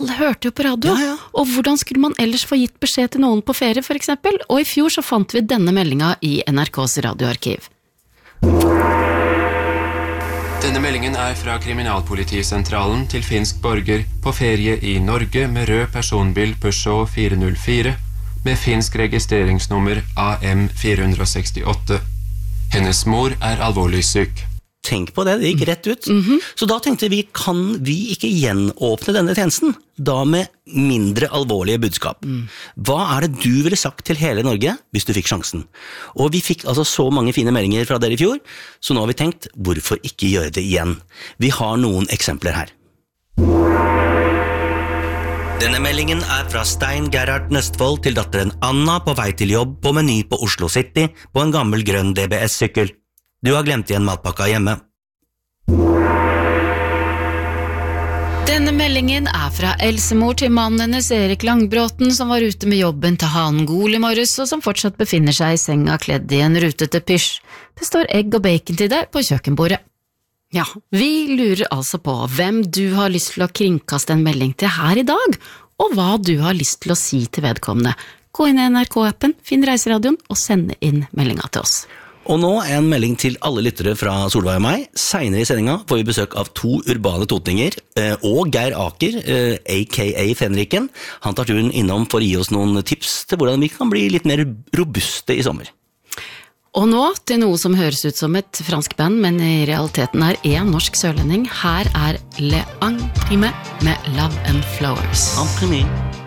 Alle hørte jo på radio, og hvordan skulle man ellers få gitt beskjed til noen på ferie for eksempel? Og i fjor så fant vi denne meldinga i NRKs radioarkiv. Denne meldingen fra Kriminalpolitisentralen til finsk borger på ferie i Norge med rød personbil Peugeot 404 med finsk registreringsnummer AM468. Hennes mor alvorlig syk. Tenk på det gikk rett ut. Så da tenkte vi, kan vi ikke gjenåpne denne tjenesten? Da med mindre alvorlige budskap. Hva det du ville sagt til hele Norge hvis du fikk sjansen? Og vi fikk altså så mange fine meldinger fra dere i fjor, så nå har vi tenkt, hvorfor ikke gjøre det igjen? Vi har noen eksempler her. Denne meldingen fra Stein Gerhard Nøstvold til datteren Anna på vei til jobb på Meny på Oslo City på en gammel grønn DBS-sykkel. Du har glemt igjen matpakka hjemme. Denne meldingen fra Elsemor til mannen hennes Erik Langbråten, som var ute med jobben til hanen Gol i morges, og som fortsatt befinner seg i senga kledd i en rutete pysj. Det står egg og bacon til deg på kjøkkenbordet. Ja, vi lurer altså på hvem du har lyst til å kringkaste en melding til her i dag, og hva du har lyst til å si til vedkommende. Gå inn i NRK-appen, finn Reiseradioen og send inn meldinga til oss. Og nå en melding til alle lyttere fra Solveig og meg. Senere i sendinga får vi besøk av 2 urbane totninger, og Geir Aker, a.k.a. Fenriken. Han tar turen innom for å gi oss noen tips til hvordan vi kan bli litt mer robuste i sommer. Og nå til noe som høres ut som et fransk band, men i realiteten en norsk sørlending. Her Le Imprimé med Love and Flowers. Imprimé.